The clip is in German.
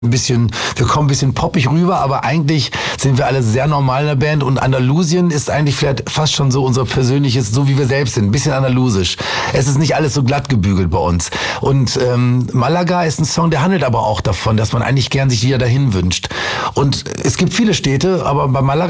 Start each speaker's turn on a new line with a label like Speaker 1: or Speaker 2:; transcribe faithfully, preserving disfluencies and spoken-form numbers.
Speaker 1: ein bisschen, wir kommen ein bisschen poppig rüber, aber eigentlich sind wir alle sehr normal in der Band und Andalusien ist eigentlich vielleicht fast schon so unser persönliches, so wie wir selbst sind, ein bisschen andalusisch. Es ist nicht alles so glatt gebügelt bei uns. Und ähm, Malaga ist ein Song, der handelt aber auch davon, dass man eigentlich gern sich wieder dahin wünscht. Und es gibt viele Städte, aber bei Malaga